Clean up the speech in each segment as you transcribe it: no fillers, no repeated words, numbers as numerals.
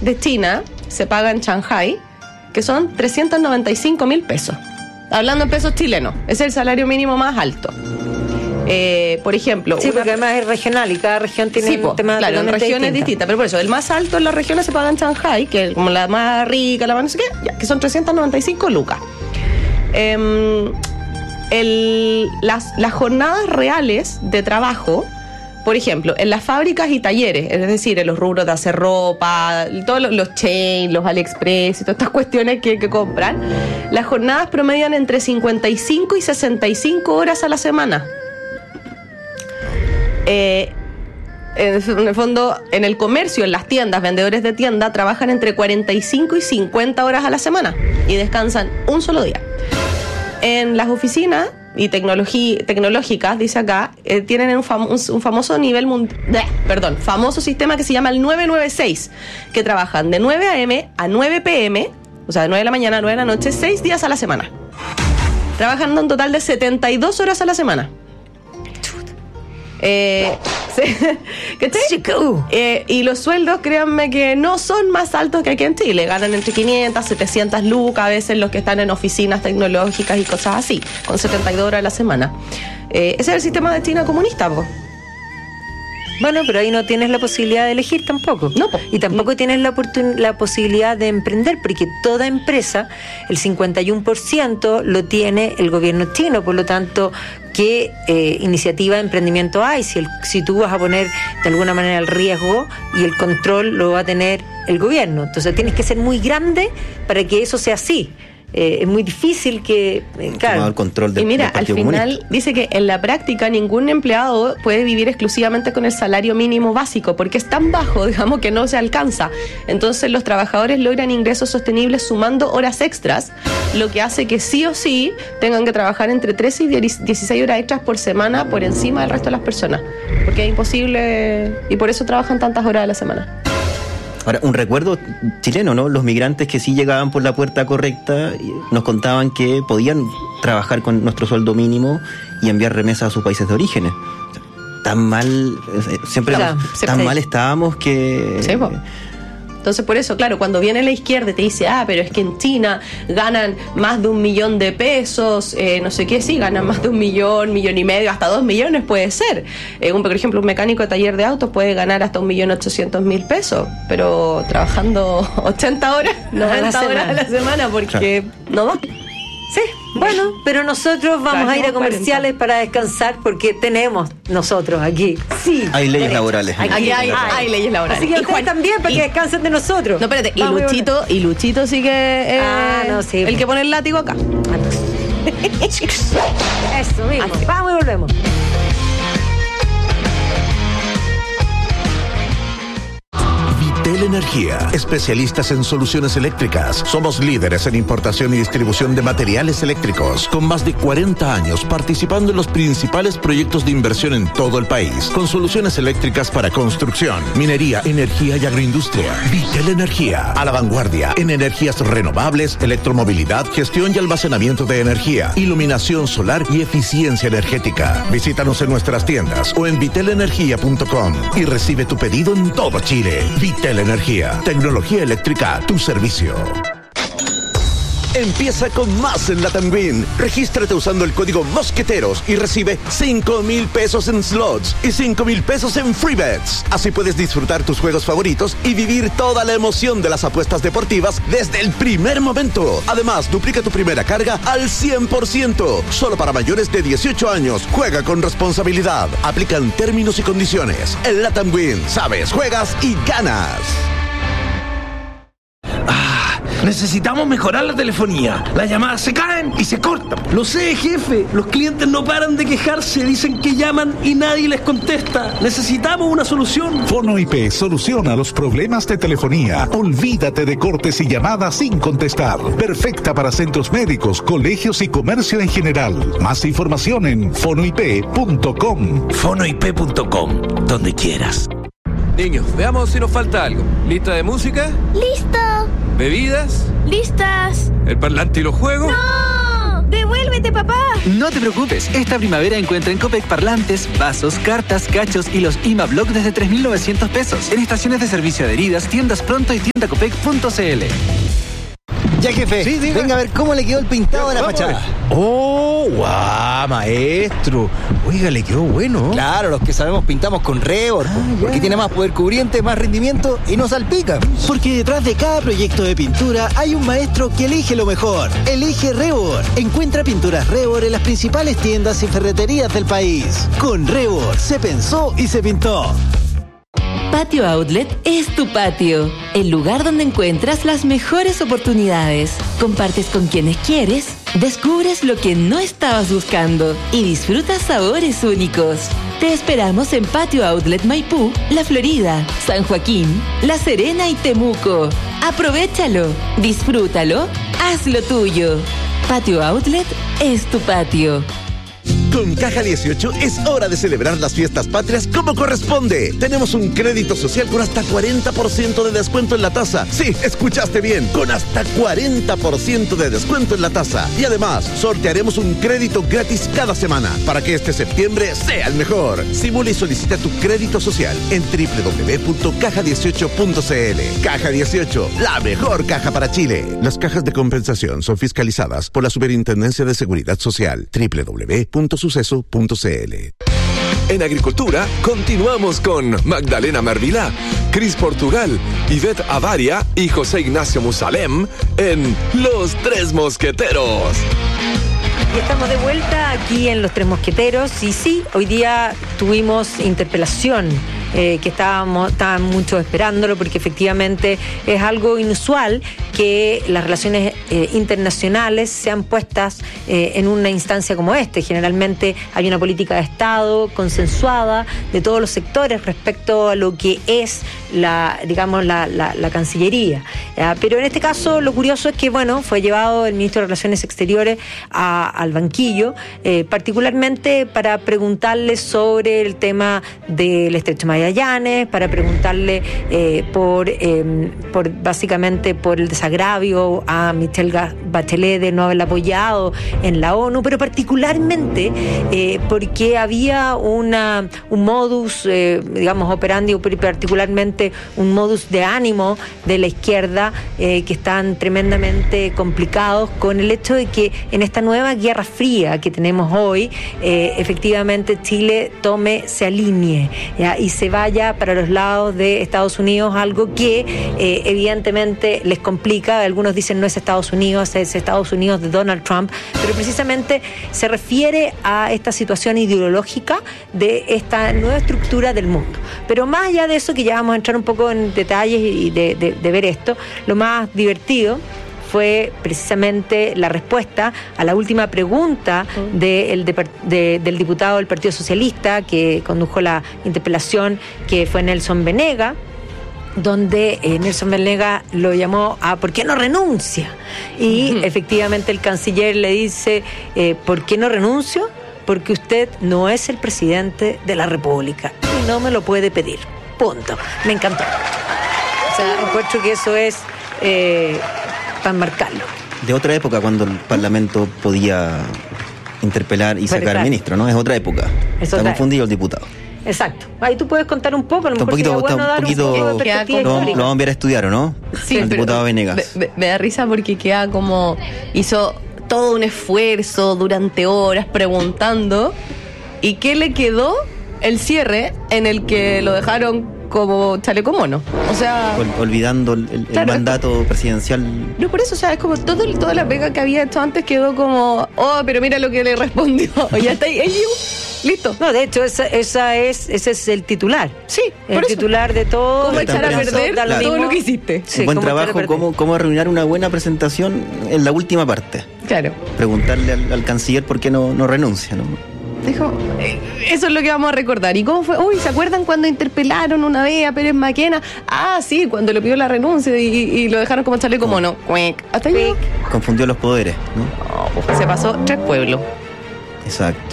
de China se paga en Shanghai, que son 395.000 pesos. Hablando en pesos chilenos, es el salario mínimo más alto. Por ejemplo... Sí, porque además es regional y cada región tiene un tema claro, en regiones distintas. Pero por eso, el más alto en las regiones se paga en Shanghai, que es como la más rica, la más no sé qué, ya, que son 395 lucas. Las jornadas reales de trabajo, por ejemplo, en las fábricas y talleres, es decir, en los rubros de hacer ropa, todos los chain, los AliExpress y todas estas cuestiones que compran, las jornadas promedian entre 55 y 65 horas a la semana. En el fondo, en el comercio, en las tiendas, vendedores de tienda trabajan entre 45 y 50 horas a la semana y descansan un solo día. En las oficinas y tecnológicas, dice acá, tienen un famoso famoso sistema que se llama el 996, que trabajan de 9 a.m. a 9 p.m., o sea, de 9 de la mañana a 9 de la noche, 6 días a la semana. Trabajan un total de 72 horas a la semana. Y los sueldos, créanme que no son más altos que aquí en Chile. Ganan entre 500, 700 lucas a veces los que están en oficinas tecnológicas y cosas así, con 72 horas a la semana. Ese es el sistema de China comunista, po. Bueno, pero ahí no tienes la posibilidad de elegir tampoco. No, po. Y tampoco tienes la posibilidad de emprender, porque toda empresa, el 51% lo tiene el gobierno chino. Por lo tanto, ¿qué iniciativa de emprendimiento hay? Si tú vas a poner de alguna manera el riesgo y el control lo va a tener el gobierno. Entonces tienes que ser muy grande para que eso sea así. Es muy difícil que... claro. El control del, y mira, del Partido al final Comunista. dice que en la práctica ningún empleado puede vivir exclusivamente con el salario mínimo básico, porque es tan bajo, digamos, que no se alcanza. Entonces los trabajadores logran ingresos sostenibles sumando horas extras, lo que hace que sí o sí tengan que trabajar entre 13 y 16 horas extras por semana por encima del resto de las personas, porque es imposible, y por eso trabajan tantas horas a la semana. Ahora, un recuerdo chileno, ¿no? Los migrantes que sí llegaban por la puerta correcta nos contaban que podían trabajar con nuestro sueldo mínimo y enviar remesas a sus países de orígenes. Tan mal, siempre mal estábamos que... Sí, po. Entonces, por eso, claro, cuando viene la izquierda y te dice, pero es que en China ganan más de 1 millón de pesos, no sé qué, sí, ganan más de 1 millón, 1,5 millones, hasta 2 millones puede ser. Por ejemplo, un mecánico de taller de autos puede ganar hasta 1.800.000 pesos, pero trabajando 80 horas, 90 horas a la semana, porque no da. Sí, bueno, pero nosotros vamos a ir a comerciales para descansar, porque tenemos nosotros aquí. Sí. Hay leyes laborales. Aquí hay leyes laborales. Así que ustedes también, para que descansen de nosotros. No, espérate, y Luchito sí que sí, el que pone el látigo acá. Eso mismo. Vamos y volvemos. Vitel Energía, especialistas en soluciones eléctricas. Somos líderes en importación y distribución de materiales eléctricos, con más de 40 años participando en los principales proyectos de inversión en todo el país, con soluciones eléctricas para construcción, minería, energía y agroindustria. Vitel Energía, a la vanguardia en energías renovables, electromovilidad, gestión y almacenamiento de energía, iluminación solar y eficiencia energética. Visítanos en nuestras tiendas o en vitelenergia.com y recibe tu pedido en todo Chile. Vitel Energía, tecnología eléctrica a tu servicio. Empieza con más en Latam Green. Regístrate usando el código Mosqueteros y recibe 5,000 pesos en slots y 5,000 pesos en free bets. Así puedes disfrutar tus juegos favoritos y vivir toda la emoción de las apuestas deportivas desde el primer momento. Además, duplica tu primera carga al 100%. Solo para mayores de 18 años. Juega con responsabilidad. Aplican términos y condiciones. En Latam Green, sabes, juegas y ganas. Necesitamos mejorar la telefonía. Las llamadas se caen y se cortan. Lo sé, jefe. Los clientes no paran de quejarse. Dicen que llaman y nadie les contesta. Necesitamos una solución. FonoIP soluciona los problemas de telefonía. Olvídate de cortes y llamadas sin contestar. Perfecta para centros médicos, colegios y comercio en general. Más información en fonoip.com. Fonoip.com, donde quieras. Niños, veamos si nos falta algo. ¿Lista de música? ¡Listo! ¿Bebidas? ¡Listas! ¿El parlante y los juegos? ¡No! ¡Devuélvete, papá! No te preocupes, esta primavera encuentra en Copec parlantes, vasos, cartas, cachos y los IMA-Block desde 3.900 pesos. En estaciones de servicio adheridas, tiendas Pronto y tiendacopec.cl. Ya, jefe, Sí, diga. venga a ver cómo le quedó el pintado de la Vamos a fachada. ver. ¡Oh, guau, maestro! Oiga, le quedó bueno. Claro, los que sabemos pintamos con Rebor, porque tiene más poder cubriente, más rendimiento y no salpica. Porque detrás de cada proyecto de pintura hay un maestro que elige lo mejor. Elige Rebor. Encuentra pinturas Rebor en las principales tiendas y ferreterías del país. Con Rebor se pensó y se pintó. Patio Outlet es tu patio, el lugar donde encuentras las mejores oportunidades. Compartes con quienes quieres, descubres lo que no estabas buscando y disfrutas sabores únicos. Te esperamos en Patio Outlet Maipú, La Florida, San Joaquín, La Serena y Temuco. Aprovechalo, disfrútalo, hazlo tuyo. Patio Outlet es tu patio. Con Caja 18 es hora de celebrar las fiestas patrias como corresponde. Tenemos un crédito social con hasta 40% de descuento en la tasa. Sí, escuchaste bien, con hasta 40% de descuento en la tasa. Y además, sortearemos un crédito gratis cada semana para que este septiembre sea el mejor. Simula y solicita tu crédito social en www.caja18.cl. Caja 18, la mejor caja para Chile. Las cajas de compensación son fiscalizadas por la Superintendencia de Seguridad Social. www.suceso.cl. En Agricultura, continuamos con Magdalena Mervilá, Cris Portugal, Ivette Avaria y José Ignacio Musalem en Los Tres Mosqueteros. Y estamos de vuelta aquí en Los Tres Mosqueteros. Y sí, hoy día tuvimos interpelación, que estaban muchos esperándolo, porque efectivamente es algo inusual que las relaciones internacionales sean puestas en una instancia como este. Generalmente hay una política de Estado consensuada de todos los sectores respecto a lo que es la Cancillería. Pero en este caso lo curioso es que, bueno, fue llevado el ministro de Relaciones Exteriores al banquillo, particularmente para preguntarle sobre el tema del Estrecho Magallanes, para preguntarle por básicamente por el desagravio a Michelle Bachelet de no haberla apoyado en la ONU, pero particularmente porque había un modus, operandi, particularmente un modus de ánimo de la izquierda que están tremendamente complicados con el hecho de que en esta nueva guerra fría que tenemos hoy, efectivamente Chile se alinee, ¿ya? Y se vaya para los lados de Estados Unidos, algo que evidentemente les complica. Algunos dicen no es Estados Unidos, es Estados Unidos de Donald Trump, pero precisamente se refiere a esta situación ideológica de esta nueva estructura del mundo. Pero más allá de eso, que ya vamos a entrar un poco en detalles y de ver esto, lo más divertido fue precisamente la respuesta a la última pregunta del diputado del Partido Socialista que condujo la interpelación, que fue Nelson Venega, donde Nelson Venega lo llamó a ¿por qué no renuncia? Y efectivamente el canciller le dice ¿por qué no renuncio? Porque usted no es el presidente de la República y no me lo puede pedir. Punto. Me encantó. O sea, encuentro que eso es para marcarlo. De otra época, cuando el Parlamento podía interpelar y sacar al ministro, ¿no? Es otra época. Está confundido el diputado. Exacto. Ahí tú puedes contar un poco, a lo mejor sería bueno dar un poquito de perspectiva histórica. Lo vamos a enviar a estudiar, ¿o no? Sí, el diputado Venegas. Me da risa porque queda como... hizo todo un esfuerzo durante horas preguntando, ¿y qué le quedó? El cierre en el que lo dejaron como chaleco mono. O sea... olvidando el mandato presidencial. No, por eso, o sea, es como toda la pega que había hecho antes quedó como, pero mira lo que le respondió. Ya está ahí, listo. No, de hecho, ese es el titular. Sí, el titular de todo. ¿Cómo echar a perder todo lo que hiciste? Sí, un buen trabajo, cómo arruinar una buena presentación en la última parte. Claro. Preguntarle al canciller por qué no renuncia, ¿no? Dijo, eso es lo que vamos a recordar. ¿Y cómo fue? ¿Se acuerdan cuando interpelaron una vez a Pérez Maquena? Sí, cuando le pidió la renuncia y lo dejaron como chaleco mono. Hasta ahí. Confundió los poderes, ¿no? Se pasó 3 pueblos. Exacto.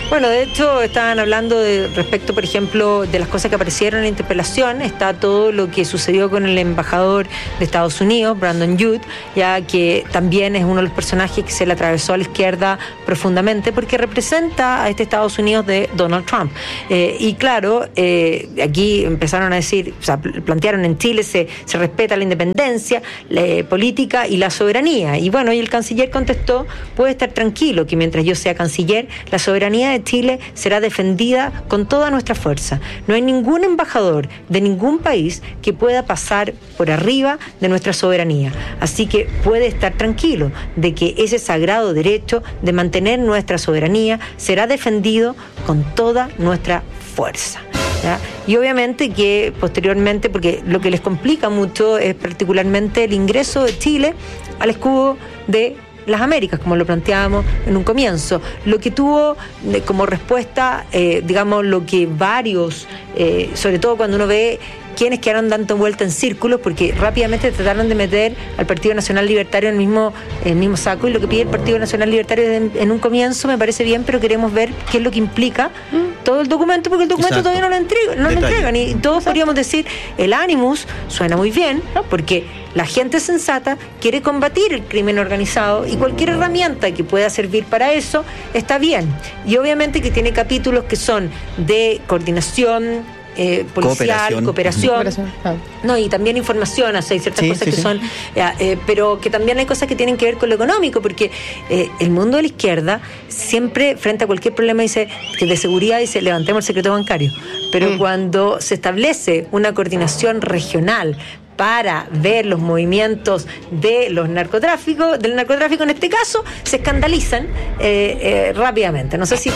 Bueno, de hecho, estaban hablando respecto, por ejemplo, de las cosas que aparecieron en la interpelación. Está todo lo que sucedió con el embajador de Estados Unidos, Brandon Judd, ya que también es uno de los personajes que se le atravesó a la izquierda profundamente porque representa a este Estados Unidos de Donald Trump. Y claro, aquí empezaron a decir, o sea, plantearon en Chile se respeta la independencia, la política y la soberanía. Y bueno, y el canciller contestó, puede estar tranquilo que mientras yo sea canciller, la soberanía de Chile será defendida con toda nuestra fuerza. No hay ningún embajador de ningún país que pueda pasar por arriba de nuestra soberanía. Así que puede estar tranquilo de que ese sagrado derecho de mantener nuestra soberanía será defendido con toda nuestra fuerza. ¿Ya? Y obviamente que posteriormente, porque lo que les complica mucho es particularmente el ingreso de Chile al escudo de las Américas, como lo planteábamos en un comienzo, lo que tuvo como respuesta, digamos, lo que varios, sobre todo cuando uno ve quienes quedaron dando vuelta en círculos, porque rápidamente trataron de meter al Partido Nacional Libertario en el mismo saco, y lo que pide el Partido Nacional Libertario en un comienzo me parece bien, pero queremos ver qué es lo que implica todo el documento, porque el documento todavía no lo entregan, y todos podríamos decir, el Animus suena muy bien, porque la gente sensata quiere combatir el crimen organizado y cualquier herramienta que pueda servir para eso está bien, y obviamente que tiene capítulos que son de coordinación policial, cooperación. No, y también información, o sea, hay ciertas cosas que son, pero que también hay cosas que tienen que ver con lo económico, porque el mundo de la izquierda siempre, frente a cualquier problema, dice que de seguridad, dice levantemos el secreto bancario, pero cuando se establece una coordinación regional para ver los movimientos del narcotráfico en este caso, se escandalizan rápidamente. No sé si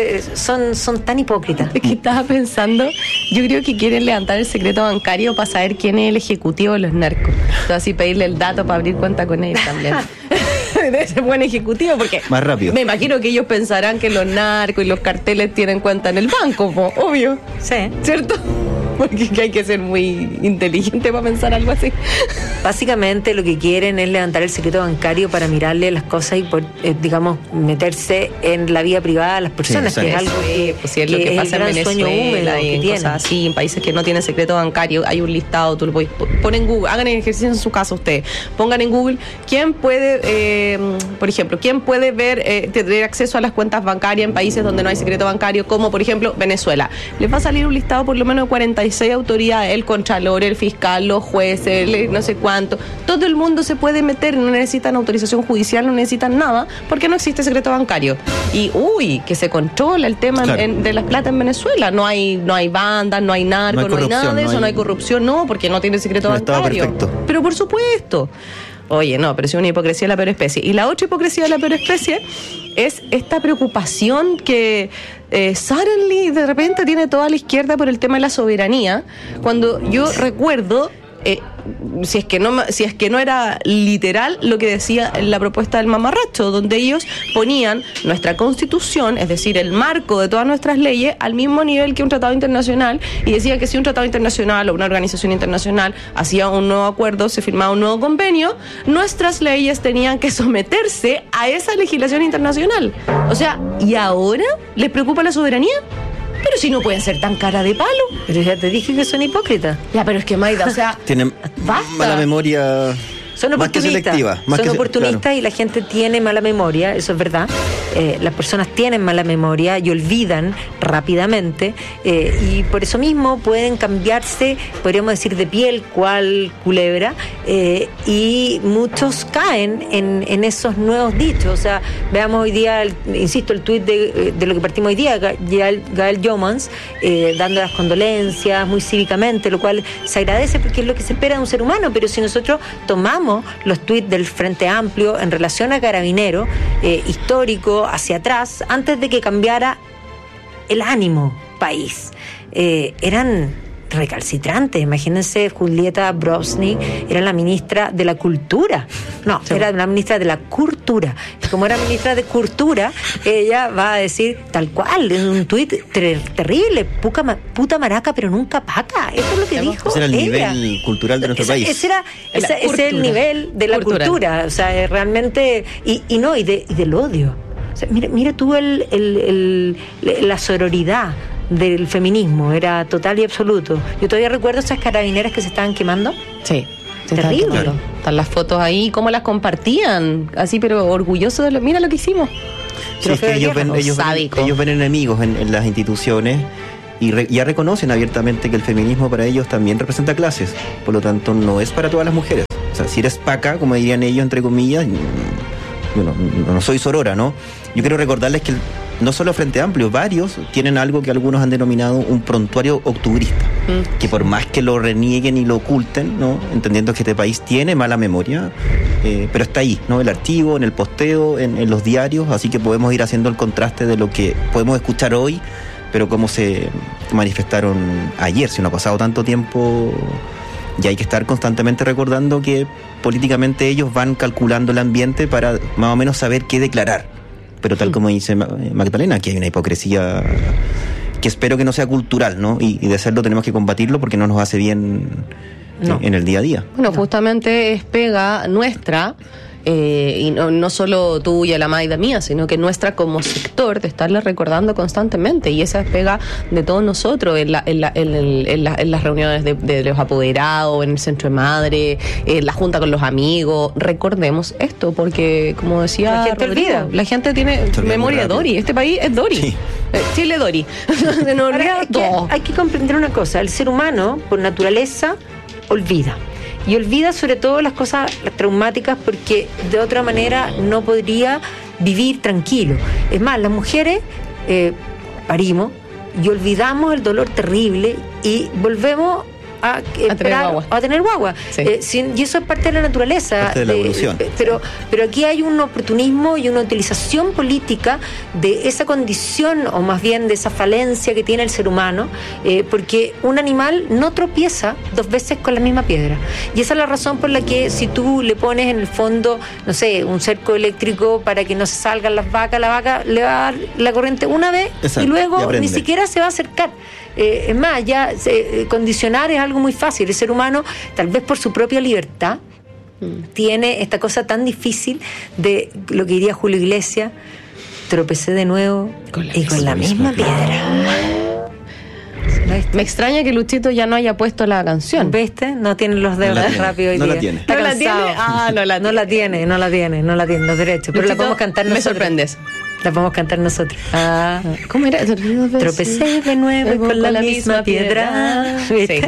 son tan hipócritas. Es que estaba pensando, yo creo que quieren levantar el secreto bancario para saber quién es el ejecutivo de los narcos. Entonces así pedirle el dato para abrir cuenta con él también. Debe ser buen ejecutivo, porque más rápido. Me imagino que ellos pensarán que los narcos y los carteles tienen cuenta en el banco, obvio. Sí. ¿Cierto? Porque hay que ser muy inteligente para pensar algo así. Básicamente lo que quieren es levantar el secreto bancario para mirarle las cosas y digamos, meterse en la vida privada de las personas, que es algo que es lo que pasa en Venezuela y en cosas así, en países que no tienen secreto bancario. Hay un listado, tú lo puedes poner en Google, hagan el ejercicio en su casa ustedes, pongan en Google quién puede, por ejemplo, quién puede ver, tener acceso a las cuentas bancarias en países donde no hay secreto bancario, como por ejemplo Venezuela. Les va a salir un listado por lo menos de 46 autoridades, el contralor, el fiscal, los jueces, no sé cuánto. Todo el mundo se puede meter, no necesitan autorización judicial, no necesitan nada, porque no existe secreto bancario. Y que se controla el tema de las plata en Venezuela. No hay bandas, no hay narcos, no hay nada de eso, no hay corrupción, porque no tiene secreto bancario. Pero por supuesto. Oye, no, pero es una hipocresía de la peor especie. Y la otra hipocresía de la peor especie es esta preocupación que suddenly, de repente, tiene toda la izquierda por el tema de la soberanía. Cuando yo recuerdo, si es que no era literal lo que decía la propuesta del mamarracho, donde ellos ponían nuestra constitución, es decir, el marco de todas nuestras leyes, al mismo nivel que un tratado internacional, y decían que si un tratado internacional o una organización internacional hacía un nuevo acuerdo, se firmaba un nuevo convenio, nuestras leyes tenían que someterse a esa legislación internacional. O sea, ¿y ahora les preocupa la soberanía? Pero si no pueden ser tan cara de palo. Pero ya te dije que son hipócritas. Ya, pero es que Maida, o sea, tienen mala memoria. Son oportunistas, y la gente tiene mala memoria, eso es verdad. Las personas tienen mala memoria y olvidan rápidamente, y por eso mismo pueden cambiarse, podríamos decir, de piel cual culebra, y muchos caen en esos nuevos dichos. O sea, veamos hoy día, insisto, el tuit de lo que partimos hoy día, Gael Jomans, dando las condolencias muy cívicamente, lo cual se agradece porque es lo que se espera de un ser humano. Pero si nosotros tomamos los tuits del Frente Amplio en relación a Carabinero, histórico, hacia atrás, antes de que cambiara el ánimo país, eran recalcitrantes. Imagínense, Julieta Brosny era la ministra de la Cultura. No, era la ministra de la Cultura. Y como era ministra de Cultura, ella va a decir tal cual, en un tuit terrible, puta maraca, pero nunca paca. Eso es lo que dijo ese era el ella. Nivel cultural de nuestro país. Ese es el nivel de la cultura. O sea, realmente, y del odio. O sea, mira tú la sororidad del feminismo, era total y absoluto. Yo todavía recuerdo esas carabineras que se estaban quemando. Sí. Terrible. Claro. Están las fotos ahí, cómo las compartían, así, pero orgullosos de mira lo que hicimos. Sí, es que ellos ven enemigos en las instituciones y ya reconocen abiertamente que el feminismo para ellos también representa clases, por lo tanto no es para todas las mujeres. O sea, si eres paca, como dirían ellos entre comillas, bueno, no soy sorora, ¿no? Yo quiero recordarles que no solo Frente Amplio, varios tienen algo que algunos han denominado un prontuario octubrista, que por más que lo renieguen y lo oculten, ¿no? Entendiendo que este país tiene mala memoria, pero está ahí, ¿no? El archivo, en el posteo, en los diarios, así que podemos ir haciendo el contraste de lo que podemos escuchar hoy, pero cómo se manifestaron ayer. Si no ha pasado tanto tiempo, y hay que estar constantemente recordando que políticamente ellos van calculando el ambiente para más o menos saber qué declarar. Pero tal como dice Magdalena, aquí hay una hipocresía que espero que no sea cultural, ¿no? Y de serlo tenemos que combatirlo porque no nos hace bien en el día a día. Bueno, justamente es pega nuestra, y no solo tuya, la Maida mía, sino que nuestra como sector, de estarle recordando constantemente, y esa es pega de todos nosotros en las reuniones de los apoderados, en el centro de madre, en la junta con los amigos. Recordemos esto, porque como decía la gente Rodrigo, olvida. La gente tiene memoria Dori, este país es Dori. Sí. Chile Dori. Se nos olvida todo. Hay que comprender una cosa, el ser humano por naturaleza olvida. Y olvida sobre todo las cosas traumáticas porque de otra manera no podría vivir tranquilo. Es más, las mujeres parimos y olvidamos el dolor terrible y volvemos a tener guagua. Sí. Y eso es parte de la naturaleza, parte de la evolución. Pero aquí hay un oportunismo y una utilización política de esa condición, o más bien de esa falencia que tiene el ser humano, porque un animal no tropieza dos veces con la misma piedra, y esa es la razón por la que si tú le pones en el fondo, no sé, un cerco eléctrico para que no se salgan las vacas, la vaca le va a dar la corriente una vez. Exacto, y luego ni siquiera se va a acercar. Es más, ya condicionar es algo muy fácil. El ser humano, tal vez por su propia libertad, tiene esta cosa tan difícil de lo que diría Julio Iglesias: tropecé de nuevo con la misma piedra. Me extraña que Luchito ya no haya puesto la canción. ¿Viste? No tiene los dedos rápido hoy día. La tiene. ¿No la tiene? No la tiene los derechos. Pero Luchito, la podemos cantar nosotros. Me sorprendes. La podemos cantar nosotros. ¿Cómo era? Tropecé de nuevo con la misma piedra. Sí.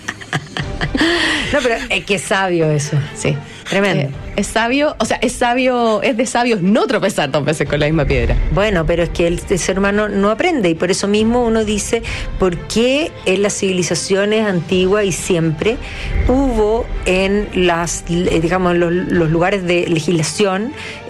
No, pero es que es sabio eso. Sí. Tremendo. Es sabio, o sea, es de sabios no tropezar dos veces con la misma piedra. Bueno, pero es que el ser humano no aprende, y por eso mismo uno dice, ¿por qué en las civilizaciones antiguas y siempre hubo en las, digamos, los lugares de legislación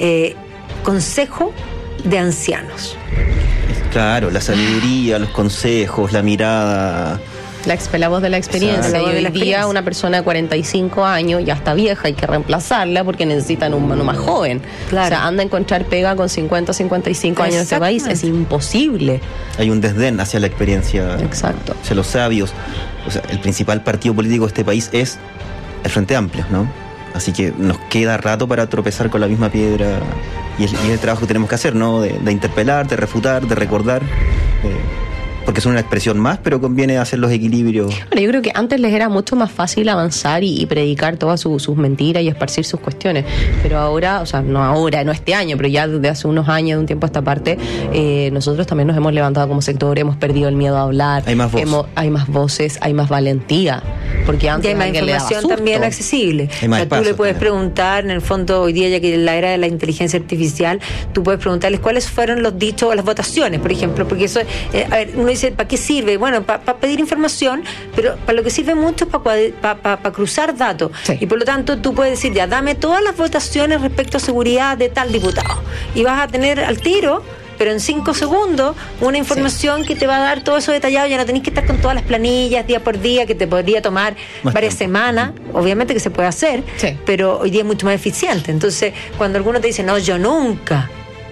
consejo de ancianos? Claro, la sabiduría, los consejos, la mirada, la voz de la experiencia. Y hoy día una persona de 45 años ya está vieja, hay que reemplazarla porque necesitan uno más joven. Claro. O sea, anda a encontrar pega con 50, 55 años en este país, es imposible. Hay un desdén hacia la experiencia. Exacto. Hacia los sabios. O sea, el principal partido político de este país es el Frente Amplio, ¿no? Así que nos queda rato para tropezar con la misma piedra, y es el trabajo que tenemos que hacer, ¿no? De interpelar, de refutar, de recordar, porque son una expresión más, pero conviene hacer los equilibrios. Bueno, yo creo que antes les era mucho más fácil avanzar y predicar todas sus mentiras y esparcir sus cuestiones, pero ahora, o sea, no este año, pero ya desde hace unos años, de un tiempo a esta parte, nosotros también nos hemos levantado como sector, hemos perdido el miedo a hablar, hay más voces, hay más valentía, porque antes y hay más información también accesible. O sea, tú le puedes preguntar, en el fondo, hoy día, ya que en la era de la inteligencia artificial, tú puedes preguntarles cuáles fueron los dichos o las votaciones, por ejemplo, porque eso, a ver, uno dice, ¿para qué sirve? Bueno, para pedir información, pero para lo que sirve mucho es para cruzar datos. Sí. Y por lo tanto, tú puedes decir, ya, dame todas las votaciones respecto a seguridad de tal diputado. Y vas a tener al tiro, pero en 5 segundos, una información que te va a dar todo eso detallado. Ya no tenés que estar con todas las planillas día por día, que te podría tomar varias semanas. Obviamente que se puede hacer, pero hoy día es mucho más eficiente. Entonces, cuando alguno te dice, no, yo nunca.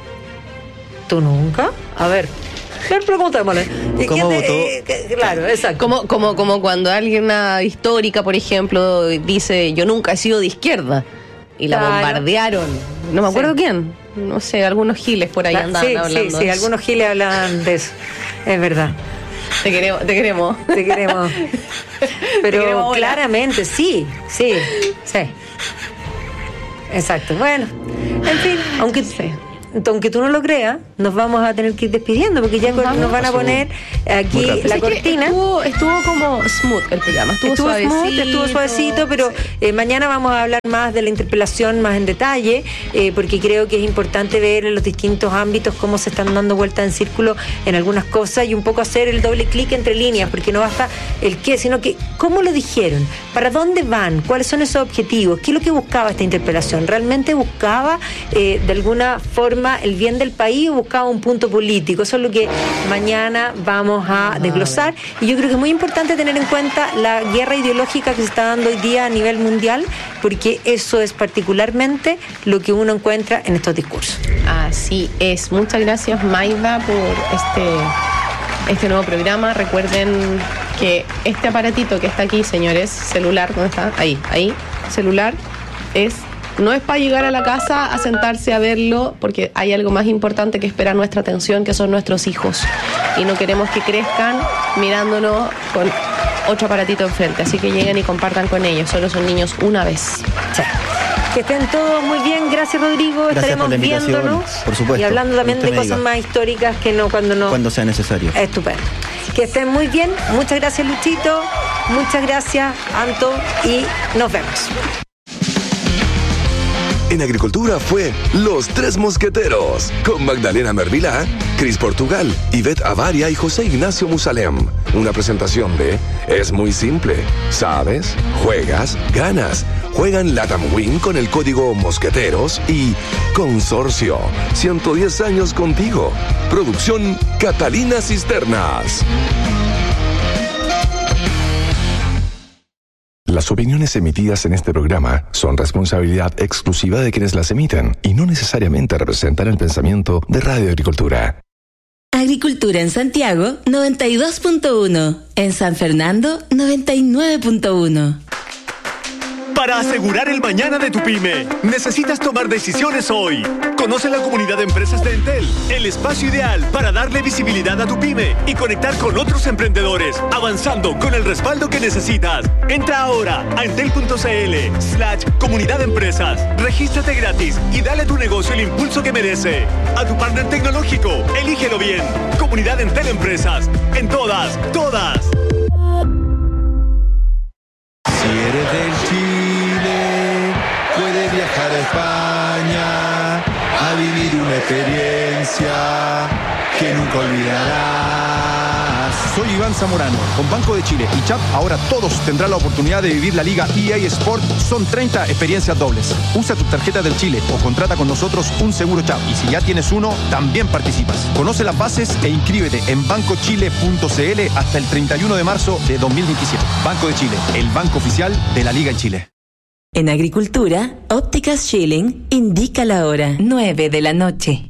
¿Tú nunca? A ver, preguntémosle. ¿Cómo votó? Claro, exacto. Como cuando alguien, una histórica, por ejemplo, dice, yo nunca he sido de izquierda. y la bombardearon. No me acuerdo quién. No sé, algunos giles por ahí andaban hablando. Sí, algunos giles hablaban de eso. Es verdad. Te queremos. Pero te queremos claramente, sí. Exacto. Bueno, en fin, aunque tú no lo creas, nos vamos a tener que ir despidiendo porque ya nos van a poner aquí la cortina. Estuvo como smooth el programa, estuvo suavecito, pero mañana vamos a hablar más de la interpelación más en detalle, porque creo que es importante ver en los distintos ámbitos cómo se están dando vueltas en círculo en algunas cosas y un poco hacer el doble clic entre líneas, porque no basta el qué, sino que cómo lo dijeron, para dónde van, cuáles son esos objetivos, qué es lo que buscaba esta interpelación, realmente buscaba de alguna forma el bien del país o buscaba un punto político. Eso es lo que mañana vamos a desglosar, y yo creo que es muy importante tener en cuenta la guerra ideológica que se está dando hoy día a nivel mundial, porque eso es particularmente lo que uno encuentra en estos discursos. Así es. Muchas gracias, Maida, por este nuevo programa. Recuerden que este aparatito que está aquí, señores, celular, ¿dónde está? Ahí, celular, no es para llegar a la casa a sentarse a verlo, porque hay algo más importante que espera nuestra atención, que son nuestros hijos. Y no queremos que crezcan mirándonos con otro aparatito enfrente. Así que lleguen y compartan con ellos. Solo son niños una vez. Sí. Que estén todos muy bien. Gracias, Rodrigo. Gracias. Estaremos viéndonos. Por supuesto. Y hablando también de cosas más históricas que cuando sea necesario. Estupendo. Que estén muy bien. Muchas gracias, Luchito. Muchas gracias, Anto. Y nos vemos. En Agricultura fue Los Tres Mosqueteros, con Magdalena Mervilá, Cris Portugal, Ivette Avaria y José Ignacio Musalem. Una presentación de Es muy simple. ¿Sabes? Juegas, ganas. Juegan Latam Win con el código Mosqueteros y Consorcio. 110 años contigo. Producción Catalina Cisternas. Las opiniones emitidas en este programa son responsabilidad exclusiva de quienes las emiten y no necesariamente representan el pensamiento de Radio Agricultura. Agricultura en Santiago, 92.1. En San Fernando, 99.1. Para asegurar el mañana de tu pyme, necesitas tomar decisiones hoy. Conoce la comunidad de empresas de Entel, el espacio ideal para darle visibilidad a tu pyme y conectar con otros emprendedores, avanzando con el respaldo que necesitas. Entra ahora a entel.cl/comunidad de empresas. Regístrate gratis y dale a tu negocio el impulso que merece. A tu partner tecnológico, elígelo bien. Comunidad Entel Empresas. En todas. Si eres del Chile, puedes viajar a España a vivir una experiencia que nunca olvidarás. Soy Iván Zamorano. Con Banco de Chile y CHAP, ahora todos tendrán la oportunidad de vivir la Liga EA Sport. Son 30 experiencias dobles. Usa tu tarjeta del Chile o contrata con nosotros un seguro CHAP. Y si ya tienes uno, también participas. Conoce las bases e inscríbete en bancochile.cl hasta el 31 de marzo de 2027. Banco de Chile, el banco oficial de la Liga en Chile. En Agricultura, Ópticas Schilling indica la hora, 9 de la noche.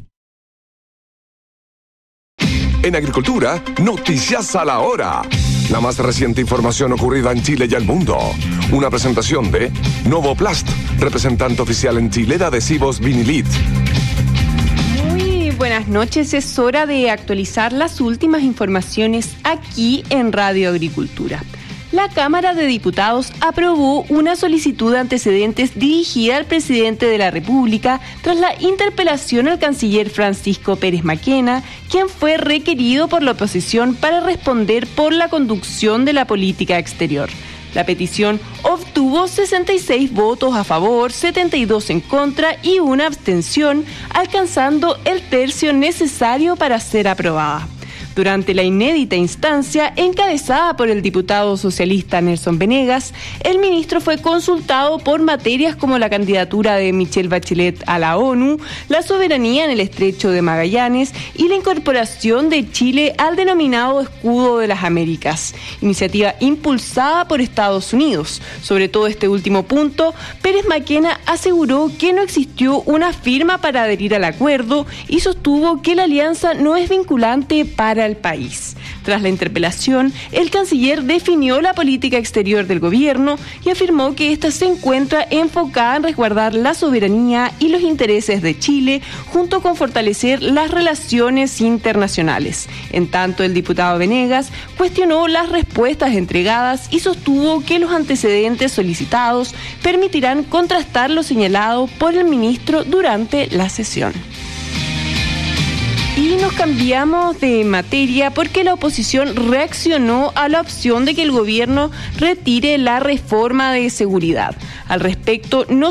En Agricultura, noticias a la hora. La más reciente información ocurrida en Chile y el mundo. Una presentación de Novoplast, representante oficial en Chile de adhesivos Vinilit. Muy buenas noches, es hora de actualizar las últimas informaciones aquí en Radio Agricultura. La Cámara de Diputados aprobó una solicitud de antecedentes dirigida al presidente de la República tras la interpelación al canciller Francisco Pérez Maquena, quien fue requerido por la oposición para responder por la conducción de la política exterior. La petición obtuvo 66 votos a favor, 72 en contra y una abstención, alcanzando el tercio necesario para ser aprobada. Durante la inédita instancia, encabezada por el diputado socialista Nelson Venegas, el ministro fue consultado por materias como la candidatura de Michelle Bachelet a la ONU, la soberanía en el Estrecho de Magallanes y la incorporación de Chile al denominado Escudo de las Américas, iniciativa impulsada por Estados Unidos. Sobre todo este último punto, Pérez Maquena aseguró que no existió una firma para adherir al acuerdo y sostuvo que la alianza no es vinculante para para el país. Tras la interpelación, el canciller definió la política exterior del gobierno y afirmó que ésta se encuentra enfocada en resguardar la soberanía y los intereses de Chile, junto con fortalecer las relaciones internacionales. En tanto, el diputado Venegas cuestionó las respuestas entregadas y sostuvo que los antecedentes solicitados permitirán contrastar lo señalado por el ministro durante la sesión. Y nos cambiamos de materia porque la oposición reaccionó a la opción de que el gobierno retire la reforma de seguridad. Al respecto, no